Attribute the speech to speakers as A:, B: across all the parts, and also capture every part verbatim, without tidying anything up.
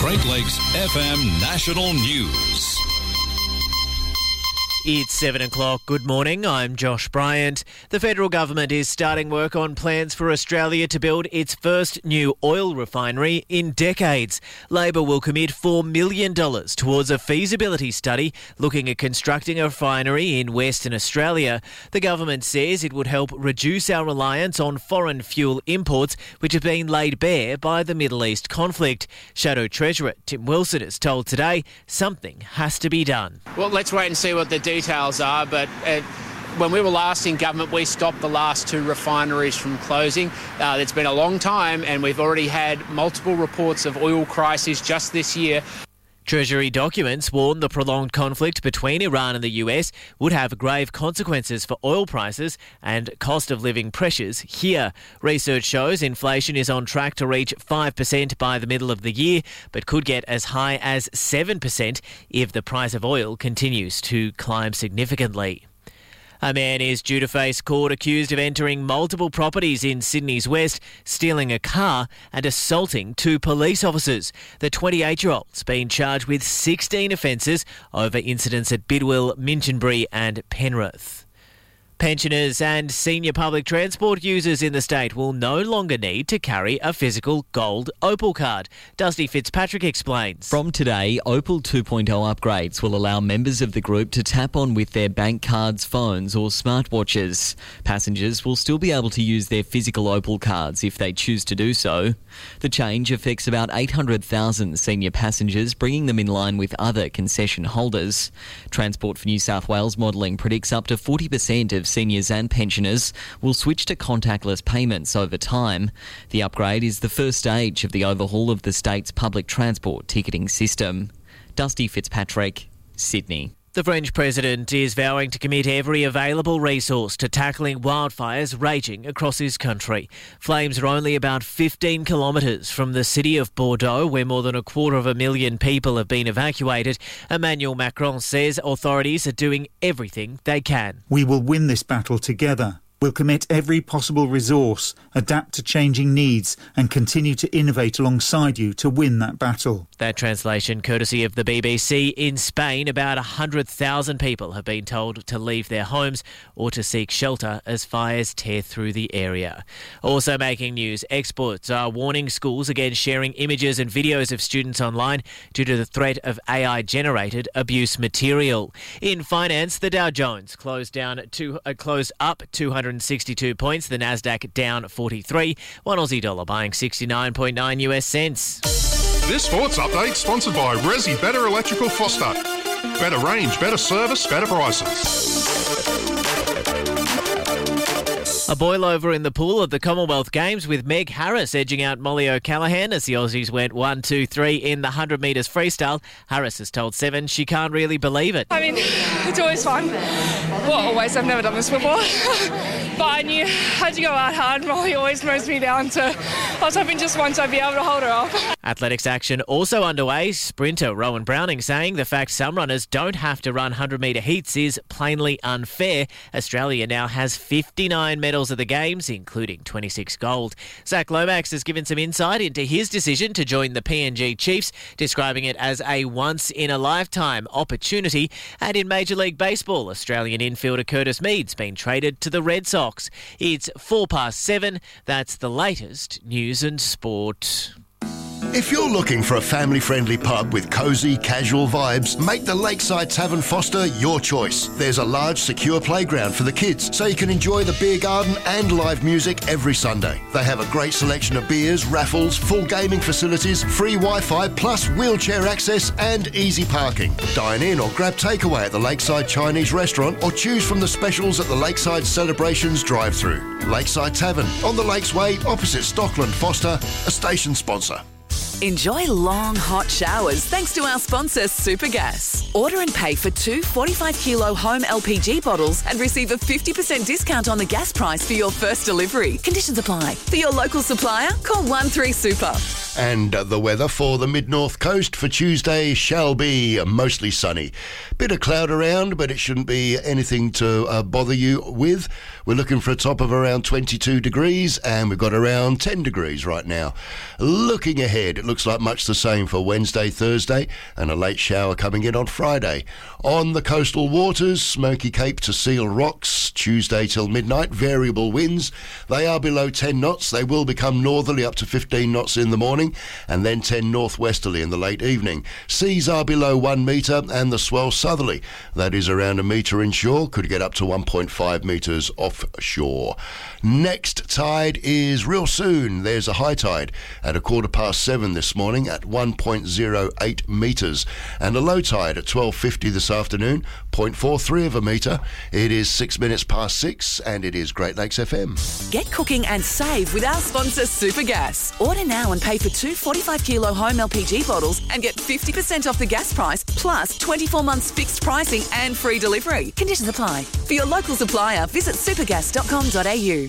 A: Great Lakes F M National News.
B: It's seven o'clock. Good morning. I'm Josh Bryant. The federal government is starting work on plans for Australia to build its first new oil refinery in decades. Labor will commit four million dollars towards a feasibility study looking at constructing a refinery in Western Australia. The government says it would help reduce our reliance on foreign fuel imports, which have been laid bare by the Middle East conflict. Shadow Treasurer Tim Wilson has told Today something has to be done.
C: Well, let's wait and see what the details are, but uh, when we were last in government, we stopped the last two refineries from closing. Uh, it's been a long time, and we've already had multiple reports of oil crises just this year.
B: Treasury documents warn the prolonged conflict between Iran and the U S would have grave consequences for oil prices and cost of living pressures here. Research shows inflation is on track to reach five percent by the middle of the year, but could get as high as seven percent if the price of oil continues to climb significantly. A man is due to face court accused of entering multiple properties in Sydney's West, stealing a car and assaulting two police officers. The twenty-eight-year-old's been charged with sixteen offences over incidents at Bidwell, Minchinbury and Penrith. Pensioners and senior public transport users in the state will no longer need to carry a physical gold Opal card. Dusty Fitzpatrick explains.
D: From today, Opal two point oh upgrades will allow members of the group to tap on with their bank cards, phones or smartwatches. Passengers will still be able to use their physical Opal cards if they choose to do so. The change affects about eight hundred thousand senior passengers, bringing them in line with other concession holders. Transport for New South Wales modelling predicts up to forty percent of seniors and pensioners will switch to contactless payments over time. The upgrade is the first stage of the overhaul of the state's public transport ticketing system. Dusty Fitzpatrick, Sydney.
B: The French president is vowing to commit every available resource to tackling wildfires raging across his country. Flames are only about fifteen kilometres from the city of Bordeaux, where more than a quarter of a million people have been evacuated. Emmanuel Macron says authorities are doing everything they can.
E: We will win this battle together. We'll commit every possible resource, adapt to changing needs and continue to innovate alongside you to win that battle.
B: That translation courtesy of the B B C. In Spain, about one hundred thousand people have been told to leave their homes or to seek shelter as fires tear through the area. Also making news, experts are warning schools against sharing images and videos of students online due to the threat of A I-generated abuse material. In finance, the Dow Jones closed down to uh, closed up two hundred sixty-two points, the Nasdaq down forty-three, one Aussie dollar buying sixty-nine point nine U S cents.
F: This sports update sponsored by Resi Better Electrical Foster. Better range, better service, better prices.
B: A boil-over in the pool of the Commonwealth Games with Meg Harris edging out Molly O'Callaghan as the Aussies went one two three in the one hundred metres freestyle. Harris has told Seven she can't really believe it.
G: I mean, it's always fun. Well, always. I've never done this before. But I knew I had to go out hard. Molly always mows me down, so I was hoping just once I'd be able to hold her off.
B: Athletics action also underway. Sprinter Rowan Browning saying the fact some runners don't have to run one hundred metre heats is plainly unfair. Australia now has fifty-nine medals at the Games, including twenty-six gold. Zach Lomax has given some insight into his decision to join the P N G Chiefs, describing it as a once-in-a-lifetime opportunity. And in Major League Baseball, Australian infielder Curtis Mead's been traded to the Red Sox. It's four past seven. That's the latest news and sport.
H: If you're looking for a family-friendly pub with cosy, casual vibes, make the Lakeside Tavern Foster your choice. There's a large, secure playground for the kids, so you can enjoy the beer garden and live music every Sunday. They have a great selection of beers, raffles, full gaming facilities, free Wi-Fi, plus wheelchair access and easy parking. Dine in or grab takeaway at the Lakeside Chinese Restaurant or choose from the specials at the Lakeside Celebrations drive-through. Lakeside Tavern, on the Lakesway, opposite Stockland Foster, a station sponsor.
I: Enjoy long, hot showers thanks to our sponsor, Supergas. Order and pay for two forty-five kilo home L P G bottles and receive a fifty percent discount on the gas price for your first delivery. Conditions apply. For your local supplier, call one three super.
H: And uh, the weather for the mid-north coast for Tuesday shall be mostly sunny. Bit of cloud around, but it shouldn't be anything to uh, bother you with. We're looking for a top of around twenty-two degrees, and we've got around ten degrees right now. Looking ahead, it looks like much the same for Wednesday, Thursday, and a late shower coming in on Friday. On the coastal waters, Smoky Cape to Seal Rocks, Tuesday till midnight, variable winds. They are below ten knots. They will become northerly up to fifteen knots in the morning, and then ten northwesterly in the late evening. Seas are below one metre, and the swell southerly. That is around a metre inshore, could get up to one point five metres offshore. Next tide is real soon. There's a high tide at a quarter past seven this morning at one point zero eight metres, and a low tide at twelve fifty this afternoon, zero point four three of a metre. It is six minutes past six, and it is Great Lakes F M.
I: Get cooking and save with our sponsor Supergas. Order now and pay for two forty-five kilo home L P G bottles and get fifty percent off the gas price, plus twenty-four months fixed pricing and free delivery. Conditions apply. For your local supplier, visit supergas dot com dot a u.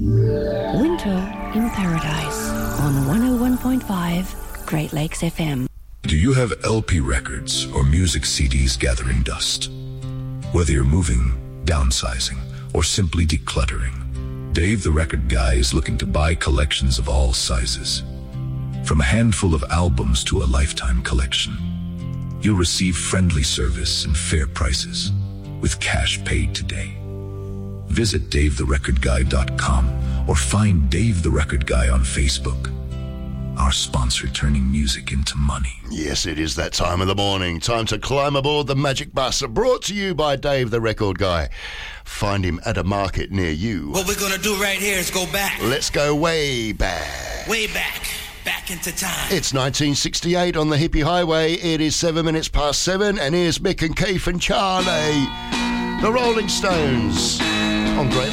J: Winter in Paradise on one oh one point five Great Lakes F M.
K: Do you have L P records or music C Ds gathering dust? Whether you're moving, downsizing, or simply decluttering, Dave the Record Guy is looking to buy collections of all sizes. From a handful of albums to a lifetime collection, you'll receive friendly service and fair prices with cash paid today. Visit dave the record guy dot com or find Dave the Record Guy on Facebook. Our sponsor, turning music into money.
H: Yes, it is that time of the morning. Time to climb aboard the Magic Bus, brought to you by Dave the Record Guy. Find him at a market near you.
L: What we're going to do right here is go back.
H: Let's go way back.
L: Way back. Back into time.
H: It's nineteen sixty-eight on the Hippie Highway. It is seven minutes past seven, and here's Mick and Keith and Charlie, the Rolling Stones, on Great